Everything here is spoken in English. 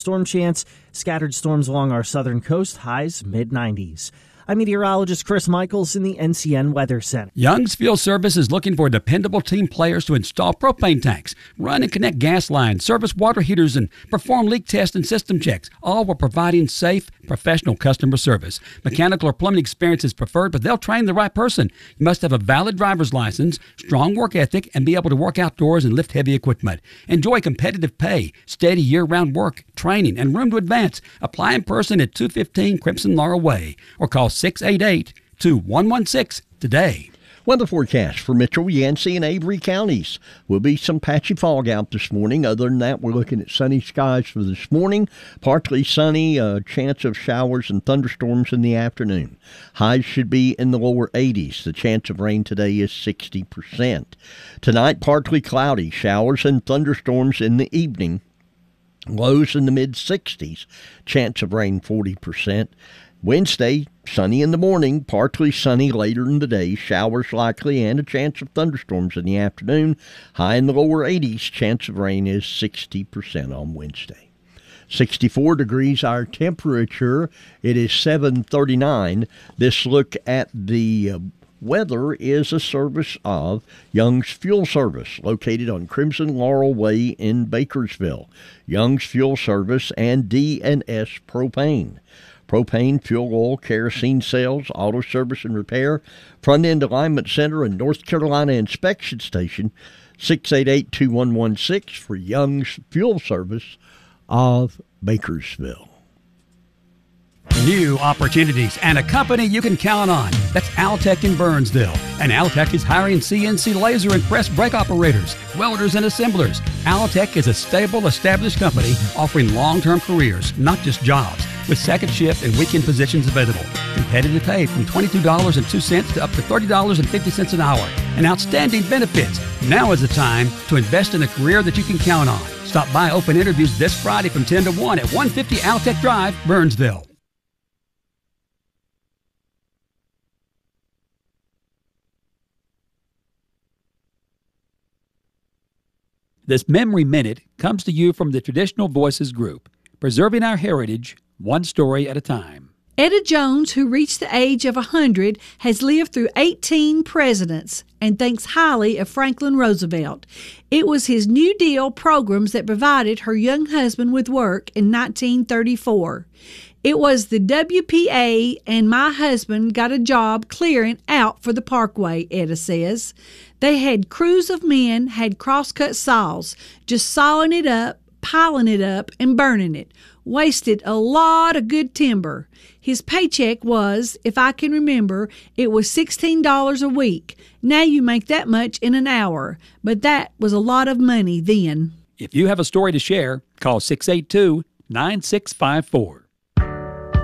Storm chance, scattered storms along our southern coast, highs mid-90s. I'm meteorologist Chris Michaels in the NCN Weather Center. Young's Fuel Service is looking for dependable team players to install propane tanks, run and connect gas lines, service water heaters, and perform leak tests and system checks, all while providing safe, professional customer service. Mechanical or plumbing experience is preferred, but they'll train the right person. You must have a valid driver's license, strong work ethic, and be able to work outdoors and lift heavy equipment. Enjoy competitive pay, steady year-round work, training, and room to advance. Apply in person at 215 Crimson Laurel Way or call 688-2116 today. Weather forecast for Mitchell, Yancey, and Avery counties. Will be some patchy fog out this morning. Other than that, we're looking at sunny skies for this morning. Partly sunny, chance of showers and thunderstorms in the afternoon. Highs should be in the lower 80s. The chance of rain today is 60%. Tonight, partly cloudy, showers and thunderstorms in the evening. Lows in the mid-60s. Chance of rain 40%. Wednesday, sunny in the morning, partly sunny later in the day, showers likely, and a chance of thunderstorms in the afternoon. High in the lower 80s, chance of rain is 60% on Wednesday. 64 degrees our temperature. It is 7:39. This look at the weather is a service of Young's Fuel Service, located on Crimson Laurel Way in Bakersville. Young's Fuel Service and D&S Propane. Propane, fuel oil, kerosene sales, auto service and repair, front-end alignment center, and North Carolina inspection station, 688-2116 for Young's Fuel Service of Bakersville. New opportunities and a company you can count on. That's Altec in Burnsville. And Altec is hiring CNC laser and press brake operators, welders, and assemblers. Altec is a stable, established company offering long-term careers, not just jobs, with second shift and weekend positions available. Competitive pay from $22.02 to up to $30.50 an hour. And outstanding benefits. Now is the time to invest in a career that you can count on. Stop by open interviews this Friday from 10 to 1 at 150 Altec Drive, Burnsville. This Memory Minute comes to you from the Traditional Voices Group, preserving our heritage one story at a time. Etta Jones, who reached the age of 100, has lived through 18 presidents and thinks highly of Franklin Roosevelt. It was his New Deal programs that provided her young husband with work in 1934. It was the WPA and my husband got a job clearing out for the Parkway, Etta says. They had crews of men, had crosscut saws, just sawing it up, piling it up, and burning it. Wasted a lot of good timber. His paycheck was, if I can remember, it was $16 a week. Now you make that much in an hour, but that was a lot of money then. If you have a story to share, call 682-9654.